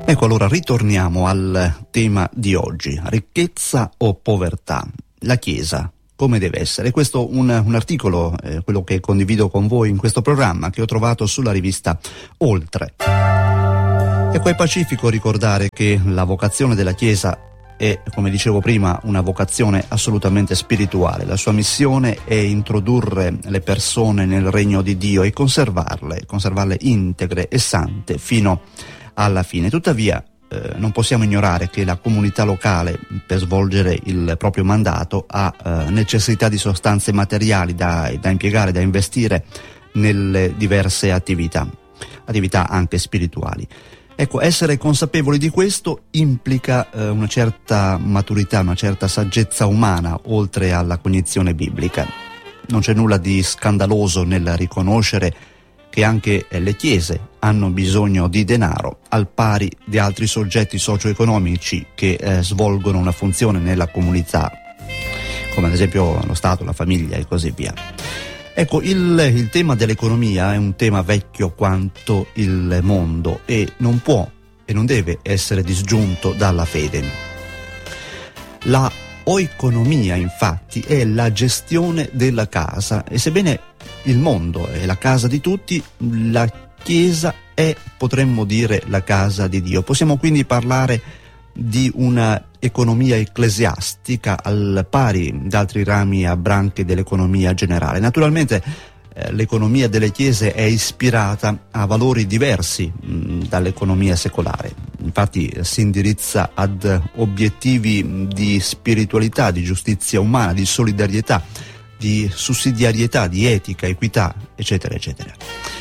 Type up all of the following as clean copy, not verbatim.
Ecco, allora ritorniamo al tema di oggi: ricchezza o povertà? La Chiesa come deve essere? Questo un articolo, quello che condivido con voi in questo programma, che ho trovato sulla rivista Oltre. Ecco, è pacifico ricordare che la vocazione della Chiesa è, come dicevo prima, una vocazione assolutamente spirituale. La sua missione è introdurre le persone nel regno di Dio e conservarle integre e sante fino alla fine. Tuttavia non possiamo ignorare che la comunità locale, per svolgere il proprio mandato, ha necessità di sostanze materiali da impiegare, da investire nelle diverse attività anche spirituali. Ecco, essere consapevoli di questo implica una certa maturità, una certa saggezza umana, oltre alla cognizione biblica. Non c'è nulla di scandaloso nel riconoscere che anche le chiese hanno bisogno di denaro, al pari di altri soggetti socio-economici che svolgono una funzione nella comunità, come ad esempio lo Stato, la famiglia e così via. Ecco, il tema dell'economia è un tema vecchio quanto il mondo e non può e non deve essere disgiunto dalla fede. La oikonomia, infatti, è la gestione della casa, e sebbene il mondo è la casa di tutti, la Chiesa è, potremmo dire, la casa di Dio. Possiamo quindi parlare di una economia ecclesiastica al pari di altri rami a branche dell'economia generale. Naturalmente l'economia delle chiese è ispirata a valori diversi dall'economia secolare. Infatti si indirizza ad obiettivi di spiritualità, di giustizia umana, di solidarietà, di sussidiarietà, di etica, equità, eccetera, eccetera.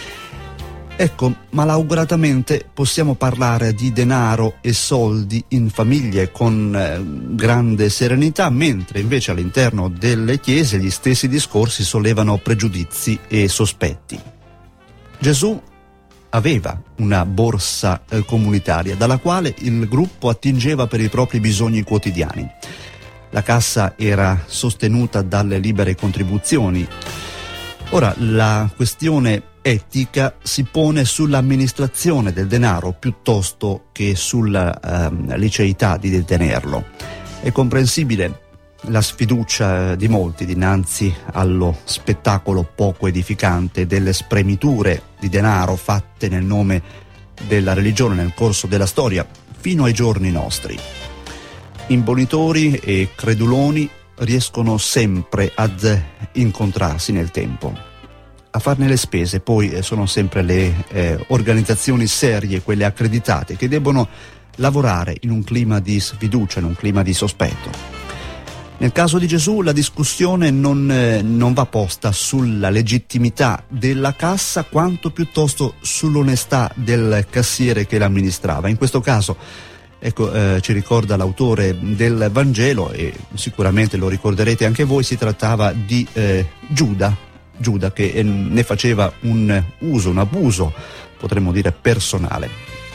Ecco, malauguratamente possiamo parlare di denaro e soldi in famiglie con grande serenità, mentre invece all'interno delle chiese gli stessi discorsi sollevano pregiudizi e sospetti. Gesù aveva una borsa comunitaria dalla quale il gruppo attingeva per i propri bisogni quotidiani. La cassa era sostenuta dalle libere contribuzioni. Ora, la questione etica si pone sull'amministrazione del denaro piuttosto che sulla liceità di detenerlo. È comprensibile la sfiducia di molti dinanzi allo spettacolo poco edificante delle spremiture di denaro fatte nel nome della religione nel corso della storia fino ai giorni nostri. Imbonitori e creduloni riescono sempre ad incontrarsi nel tempo. A farne le spese poi sono sempre le organizzazioni serie, quelle accreditate, che debbono lavorare in un clima di sfiducia, in un clima di sospetto. Nel caso di Gesù la discussione non va posta sulla legittimità della cassa quanto piuttosto sull'onestà del cassiere che l'amministrava. In questo caso, ecco, ci ricorda l'autore del Vangelo, e sicuramente lo ricorderete anche voi, si trattava di Giuda che ne faceva un uso, un abuso, potremmo dire personale.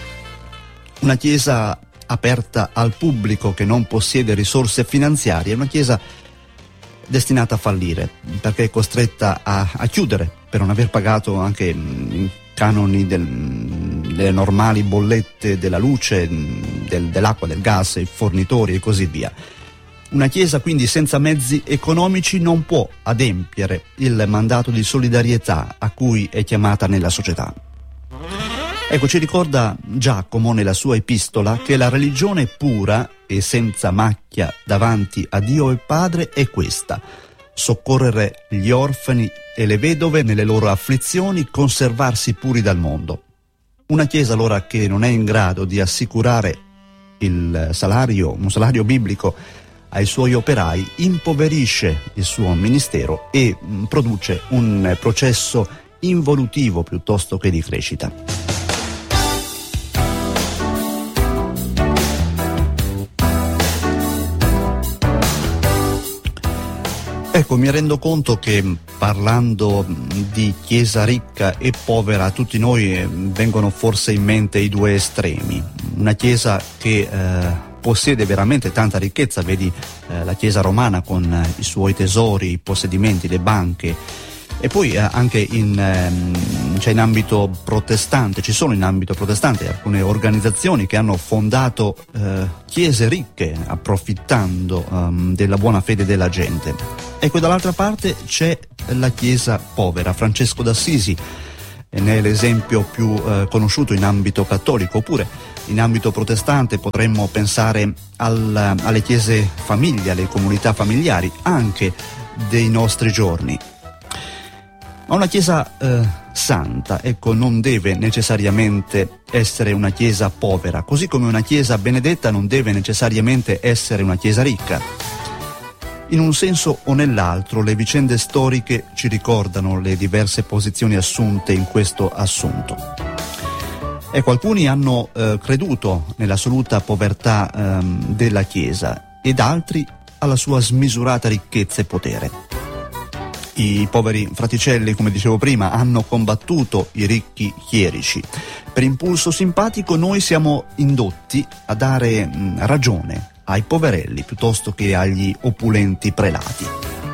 Una chiesa aperta al pubblico che non possiede risorse finanziarie è una chiesa destinata a fallire, perché è costretta a chiudere per non aver pagato anche i canoni delle normali bollette della luce, dell'acqua, del gas, i fornitori e così via. Una chiesa quindi senza mezzi economici non può adempiere il mandato di solidarietà a cui è chiamata nella società. Ecco, ci ricorda Giacomo nella sua epistola che la religione pura e senza macchia davanti a Dio e Padre è questa: soccorrere gli orfani e le vedove nelle loro afflizioni, conservarsi puri dal mondo. Una chiesa allora che non è in grado di assicurare un salario biblico ai suoi operai impoverisce il suo ministero e produce un processo involutivo piuttosto che di crescita. Ecco, mi rendo conto che parlando di chiesa ricca e povera, a tutti noi vengono forse in mente i due estremi. Una chiesa che possiede veramente tanta ricchezza, vedi la chiesa romana con i suoi tesori, i possedimenti, le banche, E poi anche in ambito protestante, ci sono in ambito protestante alcune organizzazioni che hanno fondato chiese ricche approfittando della buona fede della gente. Ecco, dall'altra parte c'è la chiesa povera. Francesco d'Assisi ne è l'esempio più conosciuto in ambito cattolico, oppure in ambito protestante potremmo pensare alle chiese famiglie, alle comunità familiari anche dei nostri giorni. Ma una chiesa santa, ecco, non deve necessariamente essere una chiesa povera, così come una chiesa benedetta non deve necessariamente essere una chiesa ricca. In un senso o nell'altro, le vicende storiche ci ricordano le diverse posizioni assunte in questo assunto. Ecco, alcuni hanno creduto nell'assoluta povertà della Chiesa ed altri alla sua smisurata ricchezza e potere. I poveri fraticelli, come dicevo prima, hanno combattuto i ricchi chierici. Per impulso simpatico noi siamo indotti a dare ragione ai poverelli piuttosto che agli opulenti prelati.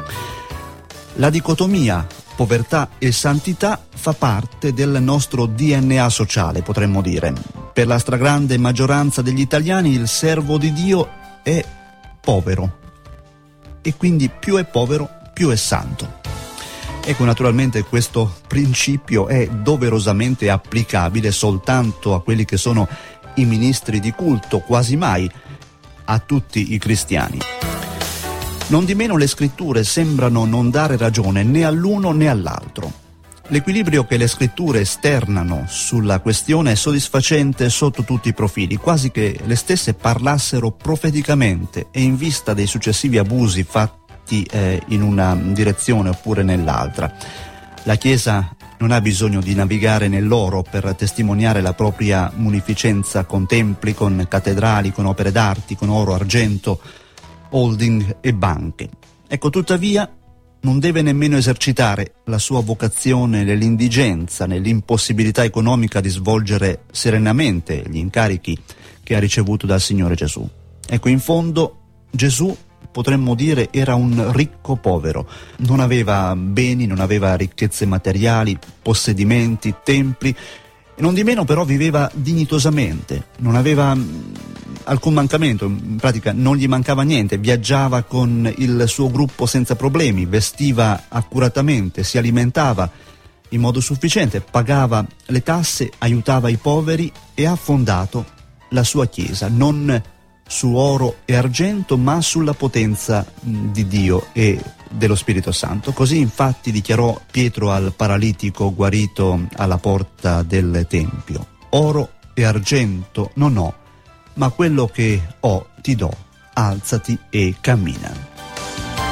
La dicotomia povertà e santità fa parte del nostro DNA sociale, potremmo dire. Per la stragrande maggioranza degli italiani il servo di Dio è povero e quindi più è povero più è santo. Ecco, naturalmente questo principio è doverosamente applicabile soltanto a quelli che sono i ministri di culto, quasi mai a tutti i cristiani. Non di meno le scritture sembrano non dare ragione né all'uno né all'altro. L'equilibrio che le scritture esternano sulla questione è soddisfacente sotto tutti i profili, quasi che le stesse parlassero profeticamente e in vista dei successivi abusi fatti in una direzione oppure nell'altra. La Chiesa non ha bisogno di navigare nell'oro per testimoniare la propria munificenza con templi, con cattedrali, con opere d'arte, con oro, argento, holding e banche. Ecco, tuttavia non deve nemmeno esercitare la sua vocazione nell'indigenza, nell'impossibilità economica di svolgere serenamente gli incarichi che ha ricevuto dal Signore Gesù. Ecco, in fondo Gesù, potremmo dire, era un ricco povero, non aveva beni, non aveva ricchezze materiali, possedimenti, templi, e non di meno però viveva dignitosamente, non aveva alcun mancamento, in pratica non gli mancava niente, viaggiava con il suo gruppo senza problemi, vestiva accuratamente, si alimentava in modo sufficiente, pagava le tasse, aiutava i poveri e ha fondato la sua Chiesa, non su oro e argento, ma sulla potenza di Dio e dello Spirito Santo. Così infatti dichiarò Pietro al paralitico guarito alla porta del Tempio: oro e argento non ho, ma quello che ho ti do, alzati e cammina.